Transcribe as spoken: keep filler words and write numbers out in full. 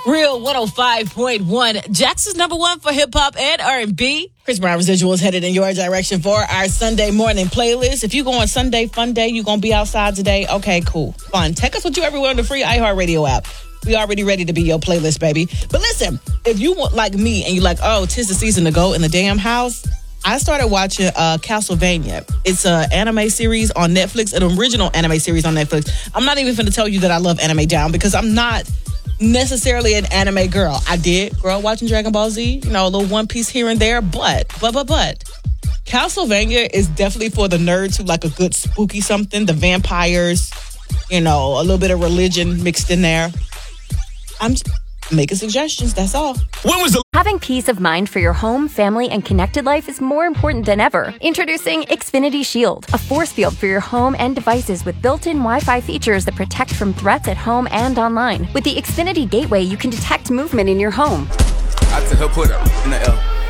Real one oh five point one. Jackson's number one for hip hop and R and B. Chris Brown Residual is headed in your direction for our Sunday morning playlist. If you go on Sunday Fun Day, you going to be outside today? Okay, cool. Fun. Take us with you everywhere on the free iHeartRadio app. We already ready to be your playlist, baby. But listen, if you want like me and you like, oh, 'tis the season to go in the damn house, I started watching uh, Castlevania. It's an anime series on Netflix, an original anime series on Netflix. I'm not even going to tell you that I love anime down because I'm not necessarily an anime girl. I did grow up watching Dragon Ball Z, you know, a little One Piece here and there, but, but, but, but, Castlevania is definitely for the nerds who like a good spooky something, the vampires, you know, a little bit of religion mixed in there. I'm just making suggestions, that's all. When was the Having peace of mind for your home, family, and connected life is more important than ever. Introducing Xfinity Shield, a force field for your home and devices with built-in Wi-Fi features that protect from threats at home and online. With the Xfinity Gateway, you can detect movement in your home. I tell her put her in the L.